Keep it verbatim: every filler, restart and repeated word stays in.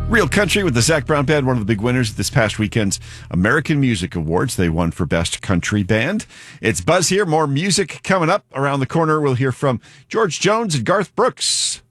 Real Country with the Zac Brown Band, one of the big winners of this past weekend's American Music Awards. They won for Best Country Band. It's Buzz here. More music coming up. Around the corner, we'll hear from George Jones and Garth Brooks.